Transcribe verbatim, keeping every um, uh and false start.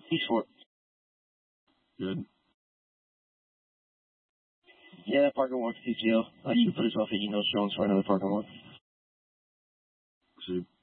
He's four. Good. Yeah, Parker wants P T O. I should put himself in those Jones for another Parker one. See.